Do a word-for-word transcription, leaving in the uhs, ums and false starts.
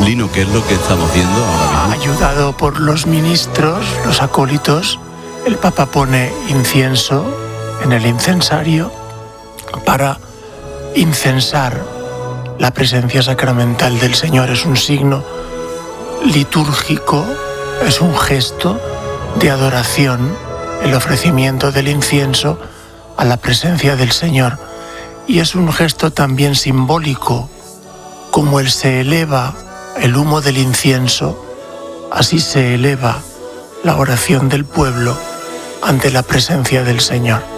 Lino, ¿qué es lo que estamos viendo ahora mismo? Ayudado por los ministros, los acólitos, el Papa pone incienso en el incensario para incensar la presencia sacramental del Señor. Es un signo litúrgico, es un gesto de adoración, el ofrecimiento del incienso a la presencia del Señor. Y es un gesto también simbólico, como él se eleva el humo del incienso, así se eleva la oración del pueblo ante la presencia del Señor.